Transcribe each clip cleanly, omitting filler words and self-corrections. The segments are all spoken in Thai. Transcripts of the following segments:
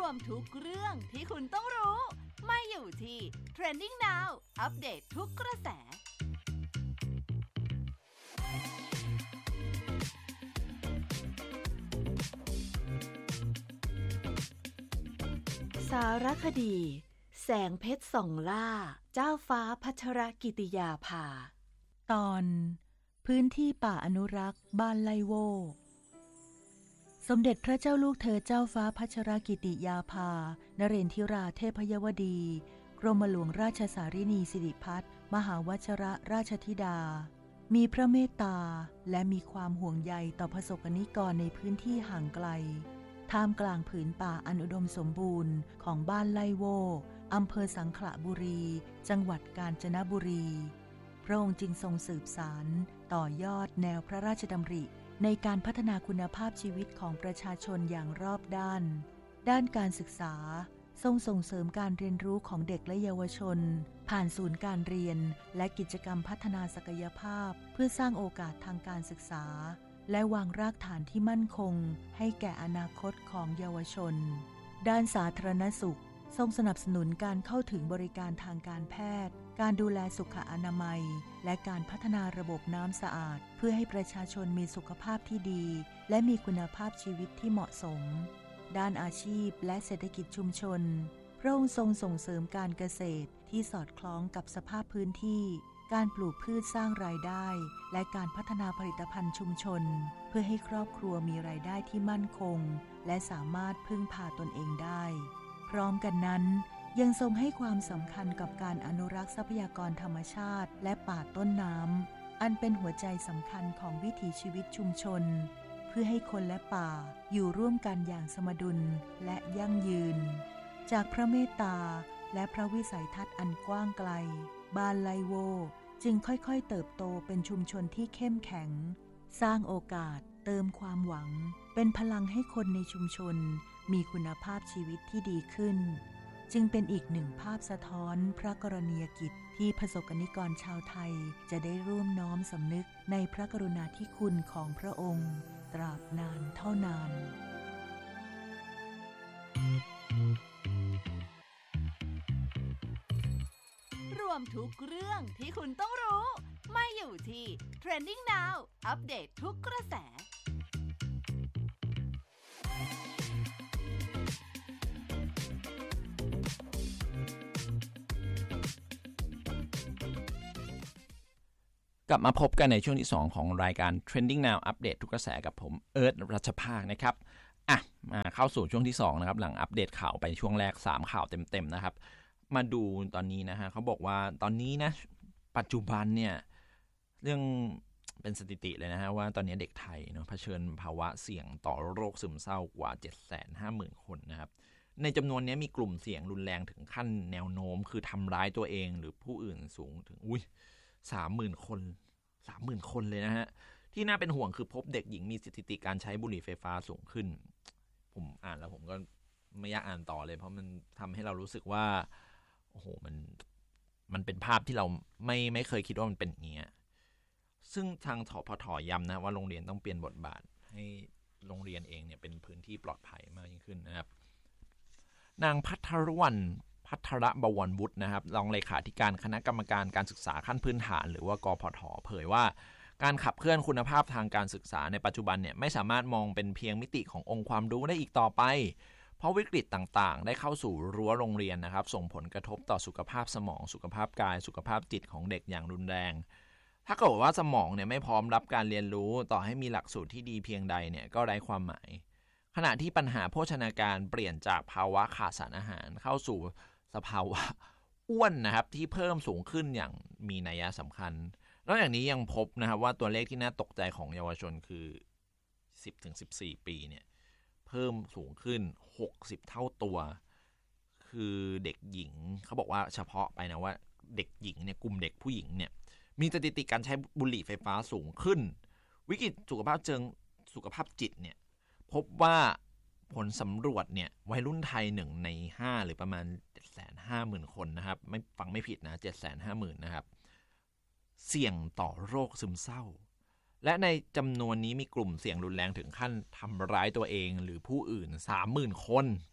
วมทุกเรื่องที่คุณต้องรู้มาอยู่ที่ Trending Now อัปเดตทุกกระแสสารคดีแสงเพชรส่องล่าเจ้าฟ้าพัชรกิติยาภาตอนพื้นที่ป่าอนุรักษ์บ้านไลโวสมเด็จพระเจ้าลูกเธอเจ้าฟ้าพัชรกิติยาภานเรนทิราเทพยวดีกรมหลวงราชสารินีสิริพัฒน์มหาวชรราชธิดามีพระเมตตาและมีความห่วงใยต่อประสบนิกรในพื้นที่ห่างไกลท่ามกลางผืนป่าอันอุดมสมบูรณ์ของบ้านไลโวอำเภอสังขละบุรีจังหวัดกาญจนบุรีพระองค์จึงทรงสืบสานต่อยอดแนวพระราชดำริในการพัฒนาคุณภาพชีวิตของประชาชนอย่างรอบด้านการศึกษาทรงส่งเสริมการเรียนรู้ของเด็กและเยาวชนผ่านศูนย์การเรียนและกิจกรรมพัฒนาศักยภาพเพื่อสร้างโอกาสทางการศึกษาและวางรากฐานที่มั่นคงให้แก่อนาคตของเยาวชนด้านสาธารณสุขทรงสนับสนุนการเข้าถึงบริการทางการแพทย์การดูแลสุขอนามัยและการพัฒนาระบบน้ำสะอาดเพื่อให้ประชาชนมีสุขภาพที่ดีและมีคุณภาพชีวิตที่เหมาะสมด้านอาชีพและเศรษฐกิจชุมชนพระองค์ทรงส่งเสริมการเกษตรที่สอดคล้องกับสภาพพื้นที่การปลูกพืชสร้างรายได้และการพัฒนาผลิตภัณฑ์ชุมชนเพื่อให้ครอบครัวมีรายได้ที่มั่นคงและสามารถพึ่งพาตนเองได้พร้อมกันนั้นยังทรงให้ความสำคัญกับการอนุรักษ์ทรัพยากรธรรมชาติและป่าต้นน้ำอันเป็นหัวใจสำคัญของวิถีชีวิตชุมชนเพื่อให้คนและป่าอยู่ร่วมกันอย่างสมดุลและยั่งยืนจากพระเมตตาและพระวิสัยทัศน์อันกว้างไกลบ้านไลโวจึงค่อยๆเติบโตเป็นชุมชนที่เข้มแข็งสร้างโอกาสเติมความหวังเป็นพลังให้คนในชุมชนมีคุณภาพชีวิตที่ดีขึ้นจึงเป็นอีกหนึ่งภาพสะท้อนพระกรณียกิจที่ประสบนิกรชาวไทยจะได้ร่วมน้อมสำนึกในพระกรุณาธิคุณของพระองค์ตราบนานเท่านานรวมทุกเรื่องที่คุณต้องรู้มาอยู่ที่ Trending Now อัปเดตทุกกระแสกลับมาพบกันในช่วงที่2ของรายการ Trending Now อัปเดตทุกกระแสกับผมเอิร์ธรัชภาคนะครับมาเข้าสู่ช่วงที่2นะครับหลังอัปเดตข่าวไปช่วงแรก3ข่าวเต็มๆนะครับมาดูตอนนี้นะฮะเขาบอกว่าตอนนี้นะปัจจุบันเนี่ยเรื่องเป็นสถิติเลยนะฮะว่าตอนนี้เด็กไทยเนาะเผชิญภาวะเสี่ยงต่อโรคซึมเศร้ากว่า 750,000 คนนะครับในจำนวนนี้มีกลุ่มเสี่ยงรุนแรงถึงขั้นแนวโน้มคือทำร้ายตัวเองหรือผู้อื่นสูงถึง30,000 คนเลยนะฮะที่น่าเป็นห่วงคือพบเด็กหญิงมีสถิติการใช้บุหรี่ไฟฟ้าสูงขึ้นผมอ่านแล้วผมก็ไม่อยากอ่านต่อเลยเพราะมันทำให้เรารู้สึกว่าโอ้โหมันเป็นภาพที่เราไม่เคยคิดว่ามันเป็นอย่างนี้ซึ่งทางทพท.ย้ำนะว่าโรงเรียนต้องเปลี่ยนบทบาทให้โรงเรียนเองเนี่ยเป็นพื้นที่ปลอดภัยมากยิ่งขึ้นนะครับนางพัทรวรรณพัทรบวรวุฒินะครับรองเลขาธิการคณะกรรมการการศึกษาขั้นพื้นฐานหรือว่ากพท.เผยว่าการขับเคลื่อนคุณภาพทางการศึกษาในปัจจุบันเนี่ยไม่สามารถมองเป็นเพียงมิติขององค์ความรู้ได้อีกต่อไปเพราะวิกฤตต่างๆได้เข้าสู่รั้วโรงเรียนนะครับส่งผลกระทบต่อสุขภาพสมองสุขภาพกายสุขภาพจิตของเด็กอย่างรุนแรงถ้าเกิดว่าสมองเนี่ยไม่พร้อมรับการเรียนรู้ต่อให้มีหลักสูตรที่ดีเพียงใดเนี่ยก็ไร้ความหมายขณะที่ปัญหาโภชนาการเปลี่ยนจากภาวะขาดสารอาหารเข้าสู่สภาวะอ้วนนะครับที่เพิ่มสูงขึ้นอย่างมีนัยสำคัญนอกจากนี้ยังพบนะครับว่าตัวเลขที่น่าตกใจของเยาวชนคือ 10-14 ปีเนี่ยเพิ่มสูงขึ้น60เท่าตัวคือเด็กหญิงเขาบอกว่าเฉพาะไปนะว่าเด็กหญิงเนี่ยกลุ่มเด็กผู้หญิงเนี่ยมีสถิติการใช้บุหรี่ไฟฟ้าสูงขึ้นวิกฤตสุขภาพเชิงสุขภาพจิตเนี่ยพบว่าผลสำรวจเนี่ยวัยรุ่นไทย1ใน5หรือประมาณ 750,000 คนนะครับไม่ฟังไม่ผิดนะ 750,000 นะครับเสี่ยงต่อโรคซึมเศร้าและในจำนวนนี้มีกลุ่มเสี่ยงรุนแรงถึงขั้นทำร้ายตัวเองหรือผู้อื่น 30,000 คน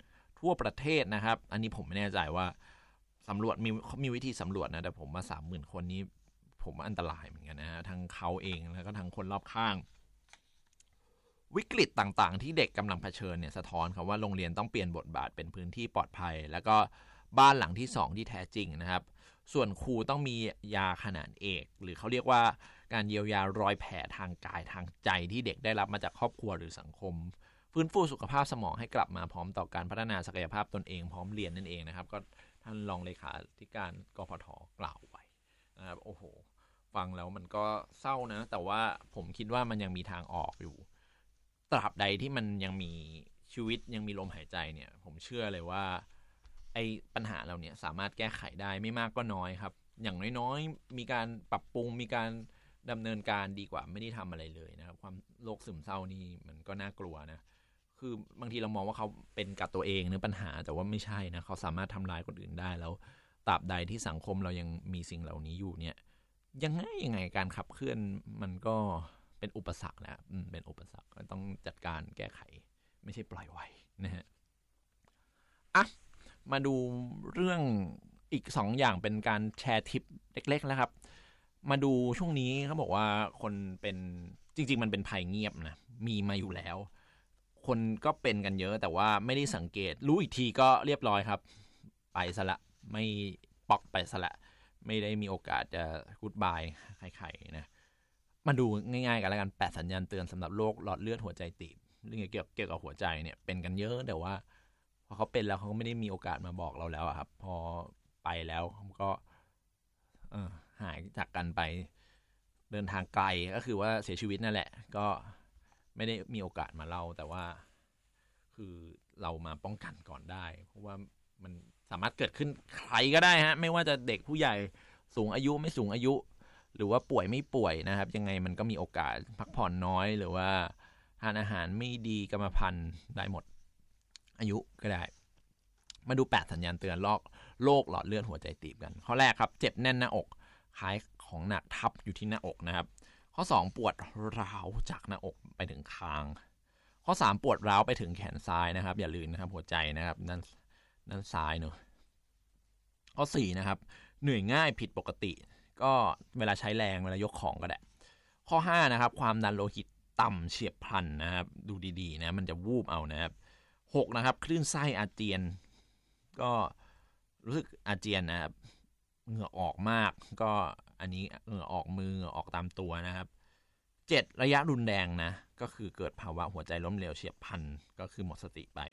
ทั่วประเทศนะครับอันนี้ผมไม่แน่ใจว่าสำรวจมีวิธีสำรวจนะแต่ผมว่า 30,000 คนนี้ผมว่าอันตรายเหมือนกันนะฮะทั้งเขาเองแล้วก็ทั้งคนรอบข้างวิกฤตต่างๆที่เด็กกำลังเผชิญเนี่ยสะท้อนครับว่าโรงเรียนต้องเปลี่ยนบทบาทเป็นพื้นที่ปลอดภัยแล้วก็บ้านหลังที่2ที่แท้จริงนะครับส่วนครูต้องมียาขนานเอกหรือเขาเรียกว่าการเยียวยารอยแผลทางกายทางใจที่เด็กได้รับมาจากครอบครัวหรือสังคมฟื้นฟูสุขภาพสมองให้กลับมาพร้อมต่อการพัฒนาศักยภาพตนเองพร้อมเรียนนั่นเองนะครับก็ท่านรองเลขาธิการกพท.กล่าวไว้นะครับโอ้โหฟังแล้วมันก็เศร้านะแต่ว่าผมคิดว่ามันยังมีทางออกอยู่ตราบใดที่มันยังมีชีวิตยังมีลมหายใจเนี่ยผมเชื่อเลยว่าไอ้ปัญหาเราเนี่ยสามารถแก้ไขได้ไม่มากก็น้อยครับอย่างน้อยๆมีการปรับปรุงมีการดำเนินการดีกว่าไม่ได้ทำอะไรเลยนะครับความโรคซึมเศร้านี่มันก็น่ากลัวนะคือบางทีเรามองว่าเขาเป็นกับตัวเองหรือปัญหาแต่ว่าไม่ใช่นะเขาสามารถทำร้ายคนอื่นได้แล้วตราบใดที่สังคมเรายังมีสิ่งเหล่านี้อยู่เนี่ยยังไงการขับเคลื่อนมันก็เป็นอุปสรรคนะเป็นอุปสรรคต้องจัดการแก้ไขไม่ใช่ปล่อยไว้นะฮะอ่ะมาดูเรื่องอีก2 อย่างเป็นการแชร์ทิปเล็กๆแล้วครับมาดูช่วงนี้เขาบอกว่าคนเป็นจริงๆมันเป็นภัยเงียบนะมีมาอยู่แล้วคนก็เป็นกันเยอะแต่ว่าไม่ได้สังเกตรู้อีกทีก็เรียบร้อยครับไปซะละไม่ป๊อกไปซะละไม่ได้มีโอกาสจะกู๊ดบายใครๆนะมาดูง่ายๆกันแล้วกัน8สัญญาณเตือนสำหรับโรคหลอดเลือดหัวใจตีบเรื่องเกี่ยวกับหัวใจเนี่ยเป็นกันเยอะแต่ว่าพอเขาเป็นแล้วเขาก็ไม่ได้มีโอกาสมาบอกเราแล้วครับพอไปแล้วเขาก็หายจากกันไปเดินทางไกลก็คือว่าเสียชีวิตนั่นแหละก็ไม่ได้มีโอกาสมาเล่าแต่ว่าคือเรามาป้องกันก่อนได้เพราะว่ามันสามารถเกิดขึ้นใครก็ได้ฮะไม่ว่าจะเด็กผู้ใหญ่สูงอายุไม่สูงอายุหรือว่าป่วยไม่ป่วยนะครับยังไงมันก็มีโอกาสพักผ่อนน้อยหรือว่าทานอาหารไม่ดีกรรมพันธุ์ได้หมดอายุก็ได้มาดู8สัญญาณเตือนโรคหลอดเลือดหัวใจตีบกันข้อแรกครับเจ็บแน่นหน้าอกคล้ายของหนักทับอยู่ที่หน้าอกนะครับข้อ2ปวดร้าวจากหน้าอกไปถึงคางข้อ3ปวดร้าวไปถึงแขนซ้ายนะครับอย่าลืมนะครับหัวใจนะครับด้านซ้ายเนอะข้อ4นะครับเหนื่อยง่ายผิดปกติก็เวลาใช้แรงเวลายกของก็ได้ข้อ5นะครับความดันโลหิตต่ำเฉียบพลันนะครับดูดีๆนะมันจะวูบเอานะครับ6นะครับคลื่นไส้อาเจียนก็รู้สึกอาเจียนนะครับเหงื่อออกมากก็อันนี้เหงื่อออกมือเหงื่อออกตามตัวนะครับ7ระยะรุนแรงนะก็คือเกิดภาวะหัวใจล้มเหลวเฉียบพลันก็คือหมดสติไป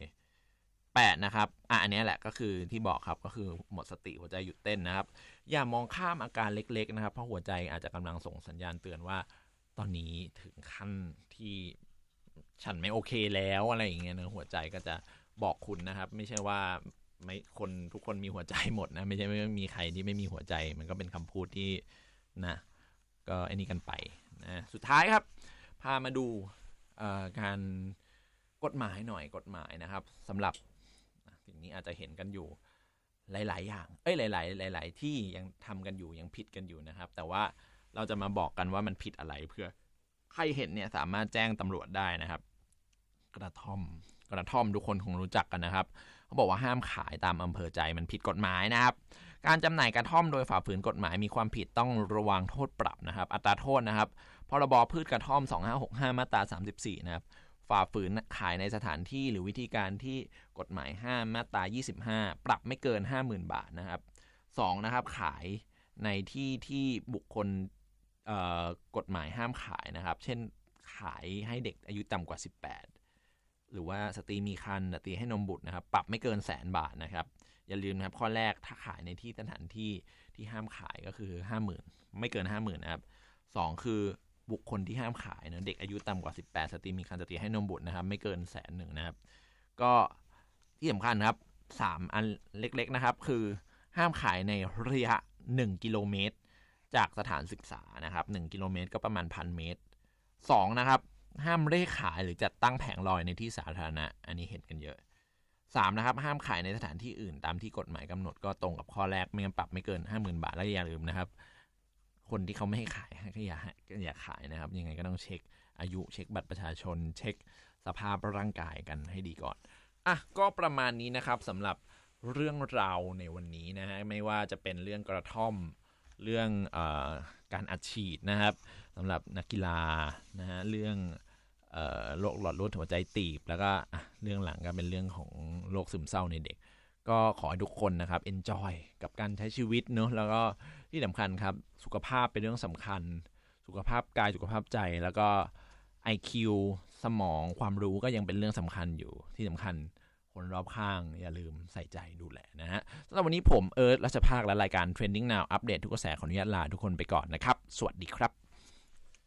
8นะครับอันนี้แหละก็คือที่บอกครับก็คือหมดสติหัวใจหยุดเต้นนะครับอย่ามองข้ามอาการเล็กๆนะครับเพราะหัวใจอาจจะกำลังส่งสัญญาณเตือนว่าตอนนี้ถึงขั้นที่ฉันไม่โอเคแล้วอะไรอย่างเงี้ยนะหัวใจก็จะบอกคุณนะครับไม่ใช่ว่าไม่คนทุกคนมีหัวใจหมดนะไม่ใช่ไม่มีใครที่ไม่มีหัวใจมันก็เป็นคำพูดที่นะก็ไอ้นี่กันไปนะสุดท้ายครับพามาดูการกฎหมายหน่อยกฎหมายนะครับสำหรับสิ่งนี้อาจจะเห็นกันอยู่หลายๆอย่างหลายที่ยังทำกันอยู่ยังผิดกันอยู่นะครับแต่ว่าเราจะมาบอกกันว่ามันผิดอะไรเพื่อใครเห็นเนี่ยสามารถแจ้งตำรวจได้นะครับกระท่อมทุกคนคงรู้จักกันนะครับเขาบอกว่าห้ามขายตามอำเภอใจมันผิดกฎหมายนะครับการจำหน่ายกระท่อมโดยฝ่าฝืนกฎหมายมีความผิดต้องระวังโทษปรับนะครับอัตราโทษนะครับพรบพืชกระท่อม2565มาตรา34นะครับฝ่าฝืนขายในสถานที่หรือวิธีการที่กฎหมายห้ามมาตรา25ปรับไม่เกิน 50,000 บาทนะครับ2นะครับขายในที่ที่บุคคลกฎหมายห้ามขายนะครับเช่นขายให้เด็กอายุต่ำกว่า18หรือว่าสตรีมีครรภ์สตรีให้นมบุตรนะครับปรับไม่เกิน100,000 บาทนะครับอย่าลืมนะครับข้อแรกถ้าขายในที่สถานที่ที่ห้ามขายก็คือ 50,000 ไม่เกิน 50,000 นะครับ2คือบุคคลที่ห้ามขายนะเด็กอายุต่ำกว่า18สตรีมีครรภ์สตรีให้นมบุตรนะครับไม่เกิน100,000นะครับก็ที่สำคัญครับ3อันเล็กๆนะครับคือห้ามขายในระยะ1กิโลเมตรจากสถานศึกษานะครับ1กิโลเมตรก็ประมาณ 1,000 เมตร2นะครับห้ามเร่ขายหรือจัดตั้งแผงลอยในที่สาธารณะอันนี้เห็นกันเยอะ3นะครับห้ามขายในสถานที่อื่นตามที่กฎหมายกำหนดก็ตรงกับข้อแรกไม่งั้นปรับไม่เกิน 50,000 บาทและอย่าลืมนะครับคนที่เขาไม่ให้ขายก็อย่าขายนะครับยังไงก็ต้องเช็คอายุเช็คบัตรประชาชนเช็คสภาพร่างกายกันให้ดีก่อนก็ประมาณนี้นะครับสำหรับเรื่องราวในวันนี้นะฮะไม่ว่าจะเป็นเรื่องกระท่อมเรื่องการอัดฉีดนะครับสำหรับนักกีฬานะฮะเรื่องโรคหลอดเลือดหัวใจตีบแล้วก็เรื่องหลังก็เป็นเรื่องของโรคซึมเศร้าในเด็กก็ขอให้ทุกคนนะครับ enjoy กับการใช้ชีวิตเนอะแล้วก็ที่สำคัญครับสุขภาพเป็นเรื่องสำคัญสุขภาพกายสุขภาพใจแล้วก็ IQ สมองความรู้ก็ยังเป็นเรื่องสำคัญอยู่ที่สำคัญคนรอบข้างอย่าลืมใส่ใจดูแลนะฮะสำหรับวันนี้ผมเอิร์ธรัชภาคและรายการ Trending Now อัปเดตทุกกระแสขออนุญาตลาทุกคนไปก่อนนะครับสวัสดีครับ